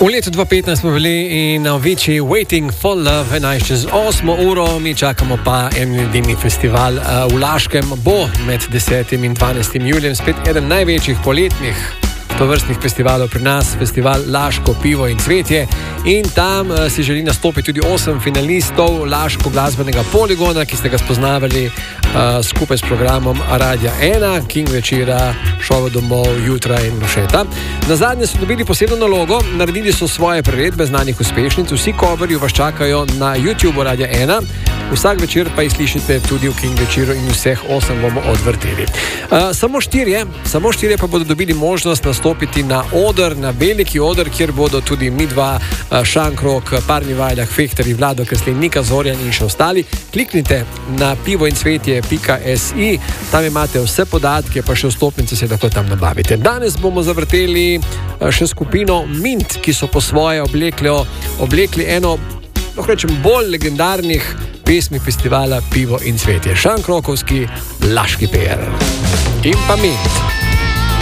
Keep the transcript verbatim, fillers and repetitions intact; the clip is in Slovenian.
V letu dva tisoč petnajst smo bili na večji Waiting for Love, enajst čez osmo uro, mi čakamo pa en edini festival v Laškem. Bo med desetim in dvanajstim julijem spet eden največjih poletnih tovrstnih festivalov pri nas, festival Laško pivo in cvetje. In tam uh, si želi nastopiti tudi osem finalistov Laško glasbenega poligona, ki ste ga spoznavali uh, skupaj s programom Radia ena, King večera, šova domov, jutra in nošeta. Na zadnje so dobili posebno nalogo, naredili so svoje priredbe znanih uspešnic, vsi coverji vas čakajo na YouTube Radia ena, vsak večer pa jih slišite tudi v King večeru in vseh osem bomo odvrteli. Uh, samo štirje, samo štirje pa bodo dobili možnost nastopiti na oder, na veliki oder, kjer bodo tudi mi dva, Šankrok, Parni Vajljak, Fehtari, Vlado Kreslin, Nika Zorjan in še ostali. Kliknite na pivoincvetje pika si, tam imate vse podatke, pa še vstopnice se lahko tam nabavite. Danes bomo zavrteli še skupino Mint, ki so po svoje oblekli, oblekli eno, lahko rečem, bolj legendarnih pesmi festivala Pivo in cvetje. Šankrokovski Laški P R in pa Mint.